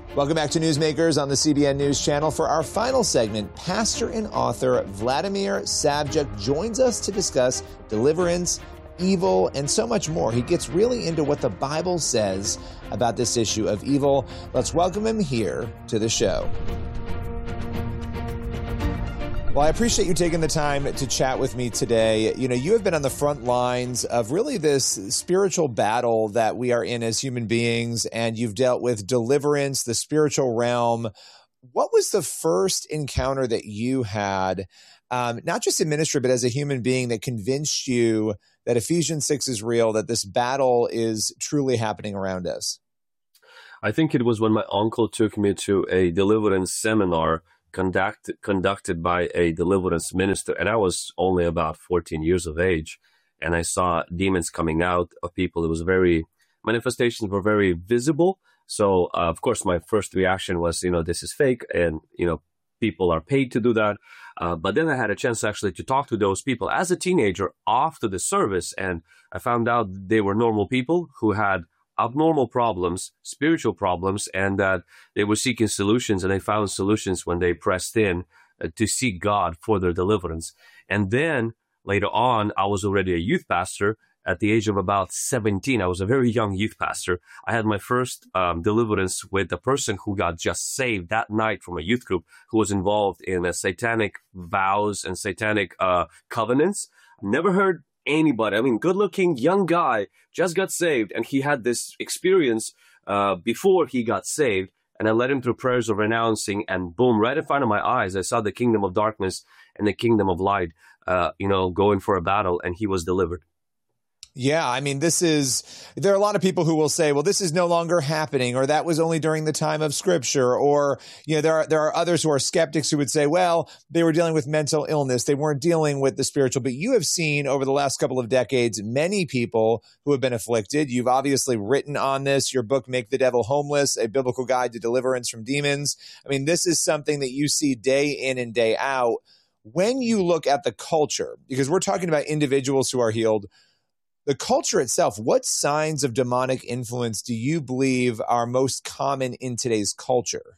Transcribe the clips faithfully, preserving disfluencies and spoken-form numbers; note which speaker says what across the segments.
Speaker 1: Welcome back to Newsmakers on the C B N News Channel. For our final segment, pastor and author Vladimir Savchuk joins us to discuss deliverance, evil, and so much more. He gets really into what the Bible says about this issue of evil. Let's welcome him here to the show. Well, I appreciate you taking the time to chat with me today. You know, you have been on the front lines of really this spiritual battle that we are in as human beings, and you've dealt with deliverance, the spiritual realm. What was the first encounter that you had, um, not just in ministry, but as a human being, that convinced you that Ephesians six is real, that this battle is truly happening around us?
Speaker 2: I think it was when my uncle took me to a deliverance seminar Conduct, conducted by a deliverance minister, and I was only about fourteen years of age, and I saw demons coming out of people. It was very, manifestations were very visible. So, uh, of course, my first reaction was, you know, this is fake, and, you know, people are paid to do that. Uh, but then I had a chance actually to talk to those people as a teenager after the service, and I found out they were normal people who had abnormal problems, spiritual problems, and that they were seeking solutions, and they found solutions when they pressed in uh, to seek God for their deliverance. And then later on, I was already a youth pastor. At the age of about seventeen, I was a very young youth pastor. I had my first um, deliverance with a person who got just saved that night from a youth group who was involved in a satanic vows and satanic uh, covenants. Never heard anybody. I mean, good-looking young guy just got saved, and he had this experience uh, before he got saved, and I led him through prayers of renouncing, and boom, right in front of my eyes, I saw the kingdom of darkness and the kingdom of light, uh, you know, going for a battle, and he was delivered.
Speaker 1: Yeah, I mean, this is, there are a lot of people who will say, well, this is no longer happening, or that was only during the time of Scripture, or, you know, there are, there are others who are skeptics who would say, well, they were dealing with mental illness. They weren't dealing with the spiritual. But you have seen over the last couple of decades, many people who have been afflicted. You've obviously written on this, your book, Make the Devil Homeless, A Biblical Guide to Deliverance from Demons. I mean, this is something that you see day in and day out. When you look at the culture, because we're talking about individuals who are healed, the culture itself, what signs of demonic influence do you believe are most common in today's culture?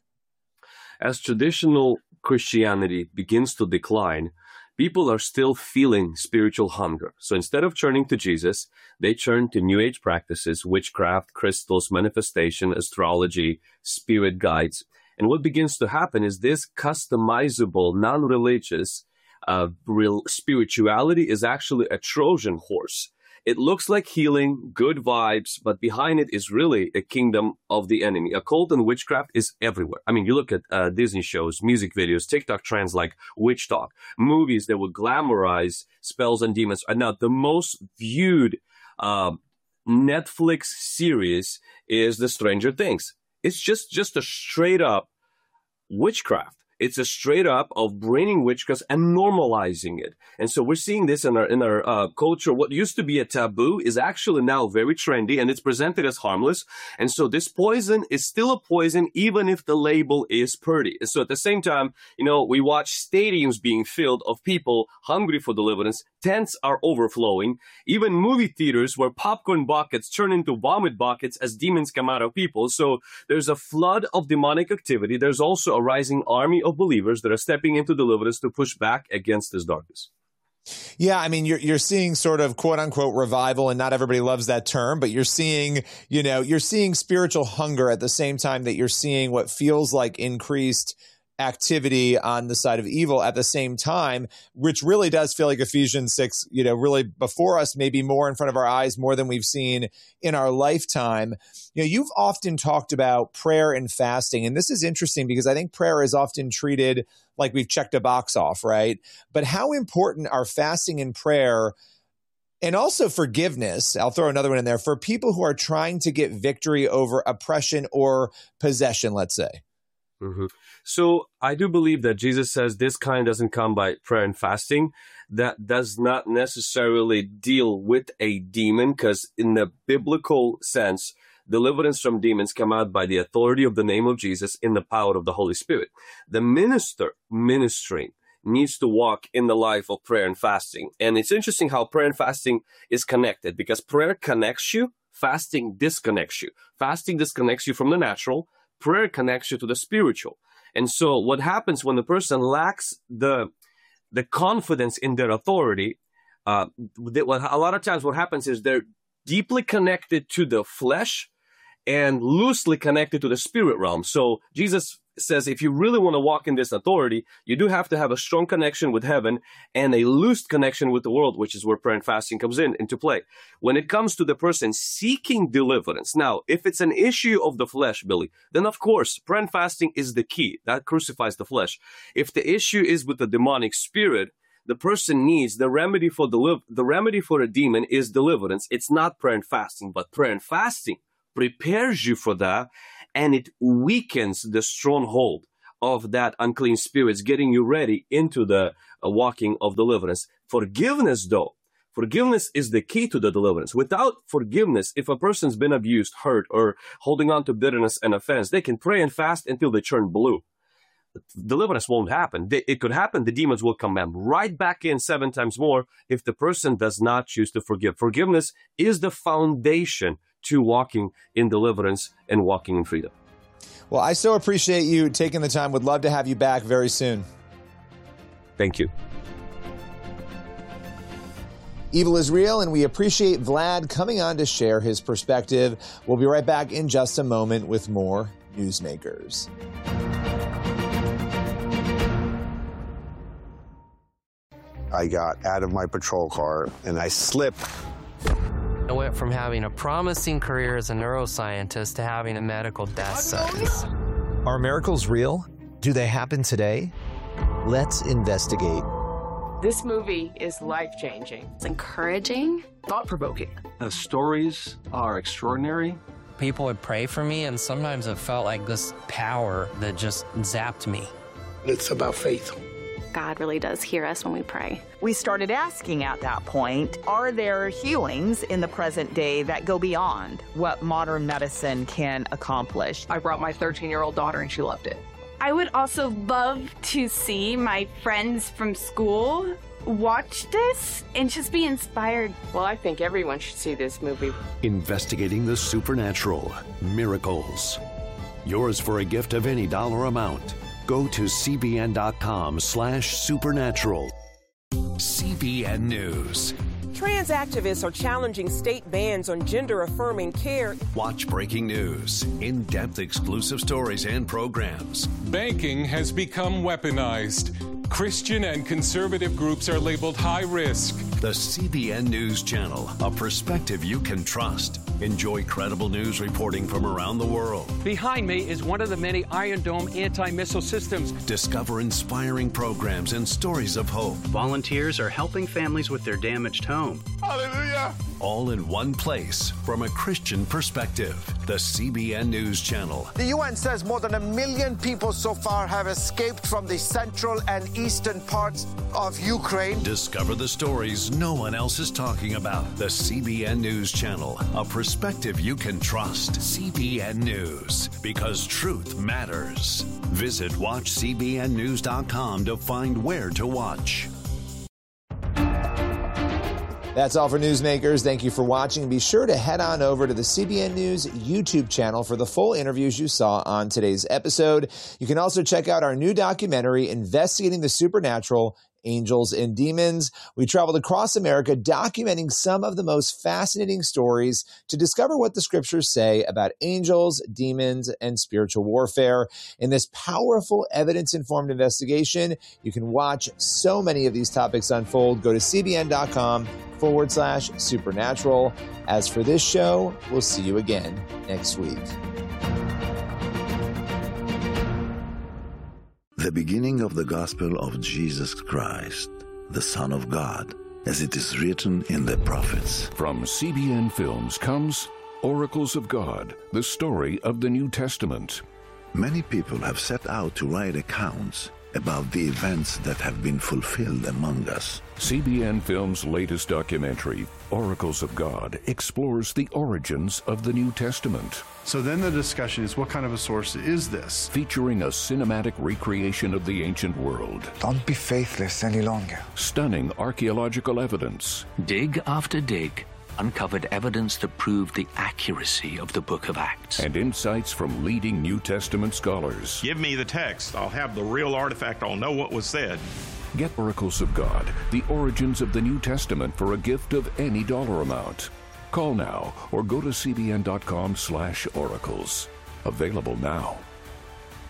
Speaker 2: As traditional Christianity begins to decline, people are still feeling spiritual hunger. So instead of turning to Jesus, they turn to New Age practices, witchcraft, crystals, manifestation, astrology, spirit guides. And what begins to happen is this customizable, non-religious uh, real spirituality is actually a Trojan horse. It looks like healing, good vibes, but behind it is really a kingdom of the enemy. Occult and witchcraft is everywhere. I mean, you look at uh, Disney shows, music videos, TikTok trends like witch talk, movies that would glamorize spells and demons. And now the most viewed uh, Netflix series is The Stranger Things. It's just, just a straight up witchcraft. It's a straight up of bringing witchcraft and normalizing it. And so we're seeing this in our in our uh, culture. What used to be a taboo is actually now very trendy, and it's presented as harmless. And so this poison is still a poison, even if the label is pretty. And so at the same time, you know, we watch stadiums being filled of people hungry for deliverance. Tents are overflowing. Even movie theaters where popcorn buckets turn into vomit buckets as demons come out of people. So there's a flood of demonic activity. There's also a rising army of believers that are stepping into deliverance to push back against this darkness.
Speaker 1: Yeah, I mean, you're you're seeing sort of quote unquote revival, and not everybody loves that term, but you're seeing, you know, you're seeing spiritual hunger at the same time that you're seeing what feels like increased activity on the side of evil at the same time, which really does feel like Ephesians six, you know, really before us, maybe more in front of our eyes, more than we've seen in our lifetime. You know, you've often talked about prayer and fasting, and this is interesting because I think prayer is often treated like we've checked a box off, right? But how important are fasting and prayer, and also forgiveness, I'll throw another one in there, for people who are trying to get victory over oppression or possession, let's say?
Speaker 2: Mm-hmm. So I do believe that Jesus says this kind doesn't come by prayer and fasting. That does not necessarily deal with a demon, because in the biblical sense, deliverance from demons come out by the authority of the name of Jesus in the power of the Holy Spirit. The minister ministering needs to walk in the life of prayer and fasting. And it's interesting how prayer and fasting is connected, because prayer connects you, fasting disconnects you. Fasting disconnects you from the natural. prayer connects you to the spiritual. And so what happens when the person lacks the the confidence in their authority, uh, they, well, a lot of times what happens is they're deeply connected to the flesh and loosely connected to the spirit realm. So Jesus says if you really want to walk in this authority, you do have to have a strong connection with heaven and a loose connection with the world, which is where prayer and fasting comes in into play. When it comes to the person seeking deliverance, now, if it's an issue of the flesh, Billy, then of course, prayer and fasting is the key. That crucifies the flesh. If the issue is with the demonic spirit, the person needs the remedy for the, the remedy for a demon is deliverance. It's not prayer and fasting, but prayer and fasting prepares you for that, and it weakens the stronghold of that unclean spirits, getting you ready into the uh, walking of deliverance. Forgiveness, though, forgiveness is the key to the deliverance. Without forgiveness, if a person's been abused, hurt, or holding on to bitterness and offense, they can pray and fast until they turn blue. Deliverance won't happen. It could happen. The demons will come right back in seven times more if the person does not choose to forgive. Forgiveness is the foundation to walking in deliverance and walking in freedom.
Speaker 1: Well, I so appreciate you taking the time. Would love to have you back very soon.
Speaker 2: Thank you.
Speaker 1: Evil is real, and we appreciate Vlad coming on to share his perspective. We'll be right back in just a moment with more Newsmakers.
Speaker 3: I got out of my patrol car and I slipped.
Speaker 4: I went from having a promising career as a neuroscientist to having a medical death sentence.
Speaker 5: Are miracles real? Do they happen today? Let's investigate.
Speaker 6: This movie is life-changing.
Speaker 7: It's encouraging.
Speaker 6: Thought-provoking.
Speaker 8: The stories are extraordinary.
Speaker 4: People would pray for me, and sometimes it felt like this power that just zapped me.
Speaker 9: It's about faith.
Speaker 7: God really does hear us when we pray.
Speaker 10: We started asking at that point, are there healings in the present day that go beyond what modern medicine can accomplish?
Speaker 6: I brought my thirteen-year-old daughter, and she loved it.
Speaker 11: I would also love to see my friends from school watch this and just be inspired.
Speaker 6: Well, I think everyone should see this movie.
Speaker 12: Investigating the supernatural, miracles. Yours for a gift of any dollar amount. Go to cbn.com slash supernatural. C B N News.
Speaker 13: Trans activists are challenging state bans on gender-affirming care.
Speaker 12: Watch breaking news, in-depth exclusive stories and programs.
Speaker 14: Banking has become weaponized. Christian and conservative groups are labeled high risk.
Speaker 12: The C B N News Channel, a perspective you can trust. Enjoy credible news reporting from around the world.
Speaker 15: Behind me is one of the many Iron Dome anti-missile systems.
Speaker 12: Discover inspiring programs and stories of hope.
Speaker 16: Volunteers are helping families with their damaged home.
Speaker 12: Hallelujah! All in one place from a Christian perspective. The C B N News Channel.
Speaker 17: The U N says more than a million people so far have escaped from the central and eastern parts of Ukraine.
Speaker 12: Discover the stories no one else is talking about. The C B N News Channel, a perspective you can trust. C B N News, because truth matters. Visit watch c b n news dot com to find where to watch.
Speaker 1: That's all for Newsmakers. Thank you for watching. Be sure to head on over to the C B N News YouTube channel for the full interviews you saw on today's episode. You can also check out our new documentary, Investigating the Supernatural, Angels and Demons. We traveled across America documenting some of the most fascinating stories to discover what the scriptures say about angels, demons, and spiritual warfare. In this powerful, evidence-informed investigation, you can watch so many of these topics unfold. Go to cbn.com forward slash supernatural. As for this show, we'll see you again next week.
Speaker 18: The beginning of the gospel of Jesus Christ, the Son of God, as it is written in the prophets.
Speaker 19: From C B N Films comes Oracles of God, the story of the New Testament.
Speaker 18: Many people have set out to write accounts about the events that have been fulfilled among us.
Speaker 19: C B N Films' latest documentary, Oracles of God, explores the origins of the New Testament.
Speaker 20: So then the discussion is, what kind of a source is this?
Speaker 19: Featuring a cinematic recreation of the ancient world.
Speaker 21: Don't be faithless any longer.
Speaker 19: Stunning archaeological evidence.
Speaker 22: Dig after dig,
Speaker 21: uncovered evidence that proved the accuracy of the book of Acts.
Speaker 19: And insights from leading New Testament scholars.
Speaker 22: Give me the text. I'll have the real artifact. I'll know what was said.
Speaker 19: Get Oracles of God, the origins of the New Testament for a gift of any dollar amount. Call now or go to cbn.com slash oracles. Available now.